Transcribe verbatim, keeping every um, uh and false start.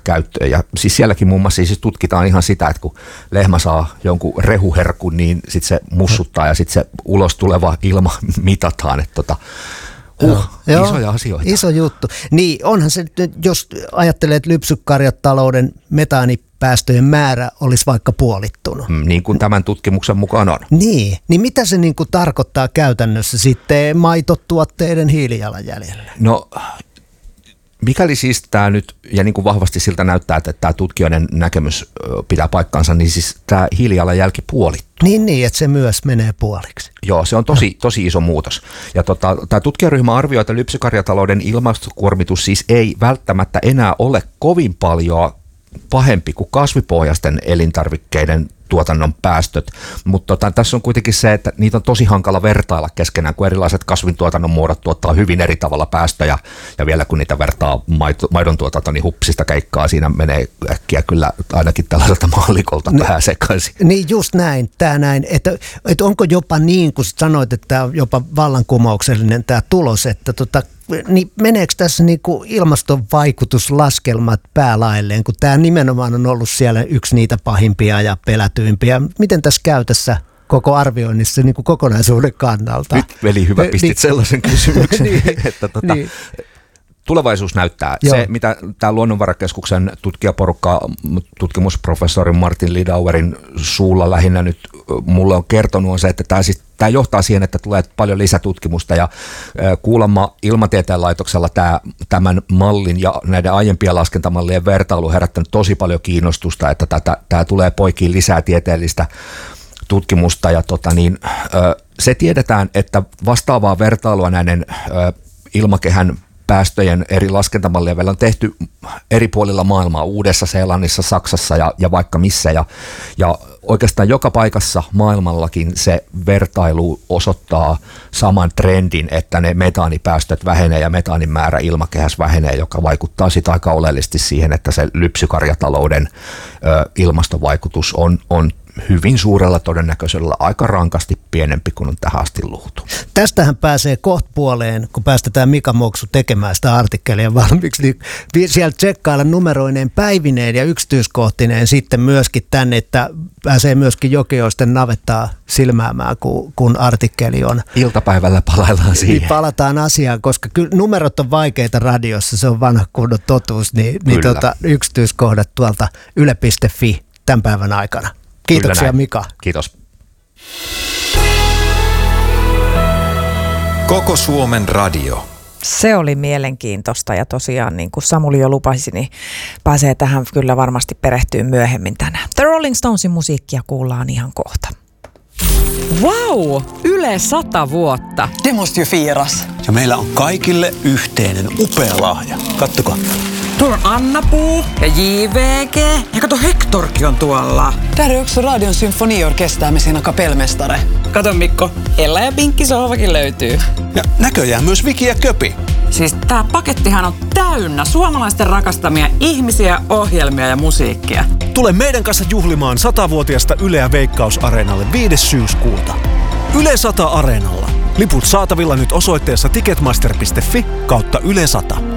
käyttöön. Ja siis sielläkin muun muassa siis tutkitaan ihan sitä, että kun lehmä saa jonkun rehuherkun, niin sitten se mussuttaa ja sitten se ulos tuleva ilma mitataan. Että tota, huh, Joo, isoja asioita. Iso juttu. Niin onhan se, jos ajattelee, että lypsykarjatalouden metaanipäästöjen määrä olisi vaikka puolittunut. Niin kuin tämän tutkimuksen mukaan on. Niin, niin mitä se niin kuin tarkoittaa käytännössä sitten maitotuotteiden hiilijalanjäljellä? No mikäli siis tämä nyt, ja niin kuin vahvasti siltä näyttää, että tämä tutkijoiden näkemys pitää paikkansa, niin siis tämä hiilijalanjälki puolittuu. Niin, niin, että se myös menee puoliksi. Joo, se on tosi, tosi iso muutos. Ja tota, tämä tutkijaryhmä arvioi, että lypsykarjatalouden ilmastokuormitus siis ei välttämättä enää ole kovin paljon pahempi kuin kasvipohjaisten elintarvikkeiden tuotannon päästöt, mutta tota, tässä on kuitenkin se, että niitä on tosi hankala vertailla keskenään, kun erilaiset kasvintuotannon muodot tuottaa hyvin eri tavalla päästöjä, ja vielä kun niitä vertaa maito, maidon tuotanto, niin hupsista keikkaa, siinä menee äkkiä kyllä ainakin tällaiselta maallikolta no, vähän sekaisin. Niin just näin, tämä näin, että, että onko jopa niin, kun sanoit, että tämä on jopa vallankumouksellinen tämä tulos, että tota, niin meneekö tässä niin kuin ilmastonvaikutuslaskelmat päälailleen, kun tämä nimenomaan on ollut siellä yksi niitä pahimpia ja pelätyimpiä. Miten tässä käy tässä koko arvioinnissa niin kuin kokonaisuuden kannalta? Nyt veli hyvä pistit niin, sellaisen kysymyksen, niin, että tota, niin. Tulevaisuus näyttää. Joo. Se, mitä tämä Luonnonvarakeskuksen tutkijaporukka, tutkimusprofessori Martin Lidauerin suulla lähinnä nyt mulle on kertonut, on se, että tämä, siis, tämä johtaa siihen, että tulee paljon lisätutkimusta, ja kuulemma Ilmatieteen laitoksella tämä, tämän mallin ja näiden aiempien laskentamallien vertailu herättänyt tosi paljon kiinnostusta, että tätä, tämä tulee poikiin lisää tieteellistä tutkimusta, ja tota niin, se tiedetään, että vastaavaa vertailua näiden ilmakehän päästöjen eri laskentamallien vielä on tehty eri puolilla maailmaa, Uudessa-Seelannissa, Saksassa ja, ja vaikka missä. Ja, ja oikeastaan joka paikassa maailmallakin se vertailu osoittaa saman trendin, että ne metaanipäästöt vähenee ja metaanin määrä ilmakehässä vähenee, joka vaikuttaa sitä aika oleellisesti siihen, että se lypsykarjatalouden ö, ilmastovaikutus on, on hyvin suurella todennäköisellä aika rankasti pienempi kuin on tähän asti luultu. Tästähän pääsee kohta puoleen, kun päästetään Mika Moksu tekemään sitä artikkelia valmiiksi, niin siellä tsekkailla numeroineen päivineen ja yksityiskohtineen sitten myöskin tänne, että pääsee myöskin Jokioisten navettaa silmäämään, kun, kun artikkeli on. Iltapäivällä palaillaan siihen. Niin palataan asiaan, koska kyllä numerot on vaikeita radiossa, se on vanha kunnon totuus, niin, niin tota, yksityiskohdat tuolta yle piste fi tämän päivän aikana. Kiitoksia Mika. Kiitos. Koko Suomen radio. Se oli mielenkiintoista, ja tosiaan niin kuin Samuli jo lupasi, niin pääsee tähän kyllä varmasti perehtyä myöhemmin tänään. The Rolling Stonesin musiikkia kuullaan ihan kohta. Wow! Yle sata vuotta. Det måste ju firas. Ja meillä on kaikille yhteinen upea lahja. Kattokaa. Tuolla on Anna-Puu ja J V G. Ja kato, Hektorkin on tuolla. Där är också Radion symfoniorkester med sina kapellmästare. Kato Mikko, Ella ja Pinkki sohvakin löytyy. Ja näköjään myös Viki ja Köpi. Siis tää pakettihan on täynnä suomalaisten rakastamia ihmisiä, ohjelmia ja musiikkia. Tule meidän kanssa juhlimaan satavuotiaasta Yle ja Veikkaus-areenalle viides syyskuuta. Yle sata Areenalla. Liput saatavilla nyt osoitteessa ticketmaster piste fi kautta Yle sata.